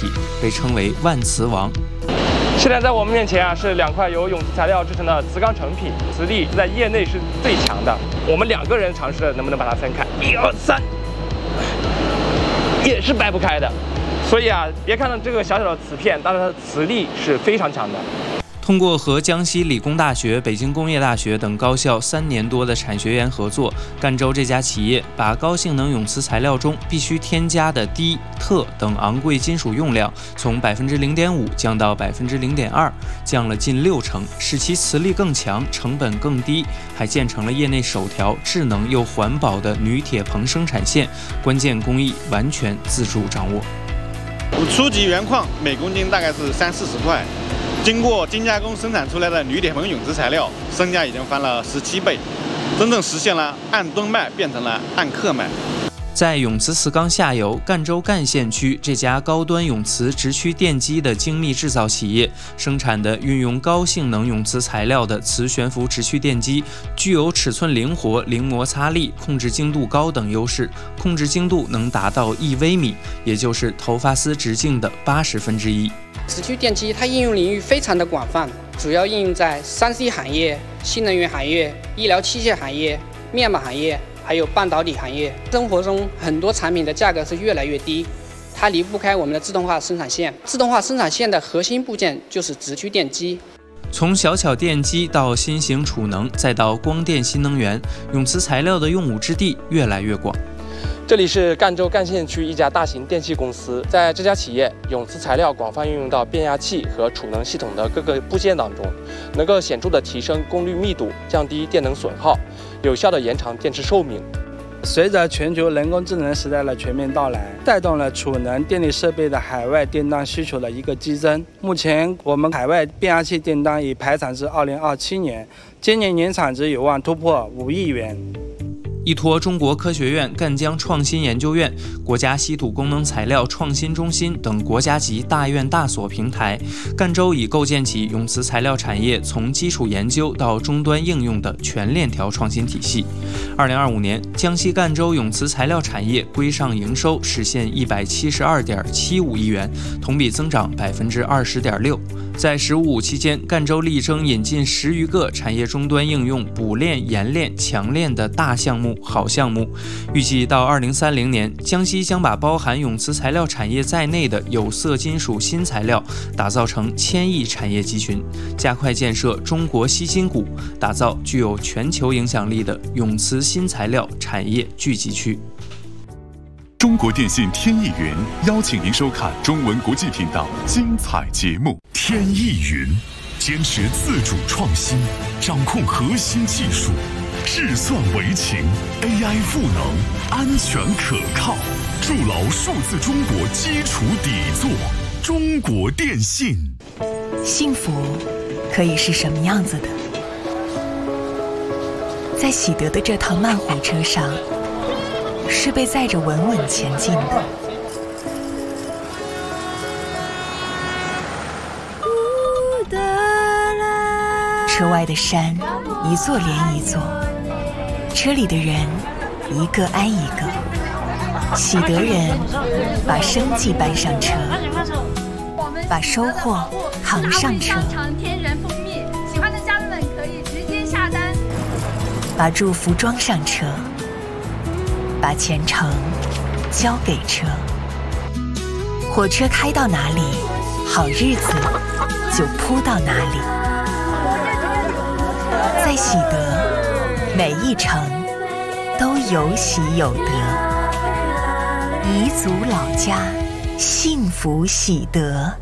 体，被称为万磁王。 现在在我们面前是2块由永磁材料制成的磁钢成品，磁力在业内是最强的。我们2个人尝试能不能把它分开，1、2、3，也是掰不开的。所以别看到这个小小的磁片，但是它的磁力是非常强的。 通过和江西理工大学、北京工业大学等高校3年多的产学研合作，赣州这家企业把高性能永磁材料中必须添加的锑、铬等昂贵金属用量从0.5%降到0.2%，降了近60%，使其磁力更强，成本更低，还建成了业内首条智能又环保的铝铁硼生产线，关键工艺完全自主掌握。 初级原矿每公斤大概是30-40块。经过精加工生产出来的铝铁硼永磁材料，身价已经翻了17倍，真正实现了按吨卖变成了按克卖。 在永磁磁钢下游，赣州赣县区这家高端永磁直驱电机的精密制造企业生产的运用高性能永磁材料的磁悬浮直驱电机，具有尺寸灵活、零摩擦力、控制精度高等优势，控制精度能达到1微米，也就是头发丝直径的1/80。 直驱电机它应用领域非常的广泛，主要应用在3C 行业、新能源行业、医疗器械行业、面板行业，还有半导体行业。生活中很多产品的价格是越来越低，它离不开我们的自动化生产线。自动化生产线的核心部件就是直驱电机。 从小巧电机到新型储能，再到光电新能源，永磁材料的用武之地越来越广。 这里是赣州赣县区一家大型电器公司，在这家企业，永磁材料广泛运用到变压器和储能系统的各个部件当中，能够显著的提升功率密度，降低电能损耗，有效的延长电池寿命。 随着全球人工智能时代的全面到来，带动了储能电力设备的海外订单需求的一个激增。目前，我们海外变压器订单已排产至2027年，今年年产值有望突破5亿元。 依托中国科学院赣江创新研究院、国家稀土功能材料创新中心等国家级大院大所平台，赣州已构建起永磁材料产业从基础研究到终端应用的全链条创新体系。2025年，江西赣州永磁材料产业规上营收实现172.75亿元，同比增长20.6%。在“十五五”期间，赣州力争引进10余个产业终端应用补链、冶炼、强链的大项目、好项目。预计到2030年，江西将把包含永磁材料产业在内的有色金属新材料打造成1000亿产业集群，加快建设中国稀金谷，打造具有全球影响力的永磁新材料产业聚集区。 中国电信天翼云邀请您收看中文国际频道精彩节目。天翼云坚持自主创新，掌控核心技术，智算为情 ，AI 赋能，安全可靠，筑牢数字中国基础底座。中国电信。 幸福可以是什么样子的？在喜得的这趟慢火车上，是被载着稳稳前进的。车外的山一座连一座，车里的人一个挨一个。喜得人把生计搬上车，把收获扛上车。 天然蜂蜜，喜欢的家人们可以直接下单。 把祝福装上车，把前程交给车。火车开到哪里，好日子就铺到哪里。在喜得，每一程都有喜有得。彝族老家，幸福喜得。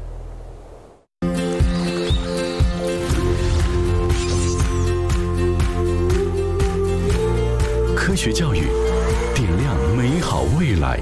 科学教育，点亮美好未来。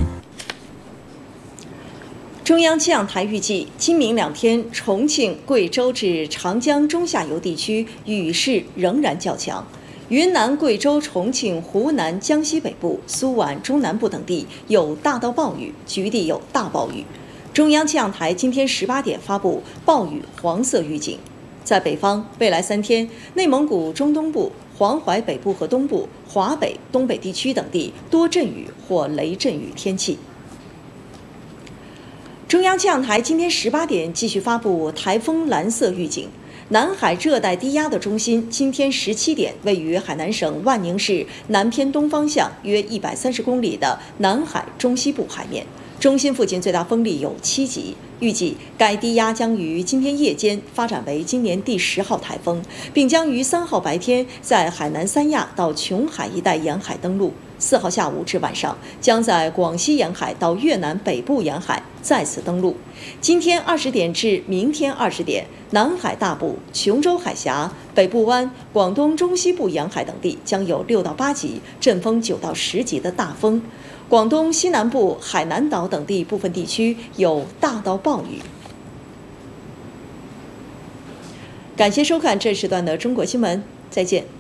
中央气象台预计，今明2天，重庆、贵州至长江中下游地区雨势仍然较强，云南、贵州、重庆、湖南、江西北部、苏皖中南部等地有大到暴雨，局地有大暴雨。中央气象台今天18点发布暴雨黄色预警。在北方，未来3天，内蒙古中东部、黄淮北部和东部、华北、东北地区等地多阵雨或雷阵雨天气。 中央气象台今天18点继续发布台风蓝色预警。南海热带低压的中心今天17点位于海南省万宁市南偏东方向约130公里的南海中西部海面，中心附近最大风力有7级。预计该低压将于今天夜间发展为今年第10号台风，并将于3号白天在海南三亚到琼海一带沿海登陆，4号下午至晚上将在广西沿海到越南北部沿海再次登陆。今天20点至明天20点，南海大部、琼州海峡、北部湾、广东中西部沿海等地将有6到8级，阵风9到10级的大风。广东西南部、海南岛等地部分地区有大到暴雨。感谢收看这时段的中国新闻，再见。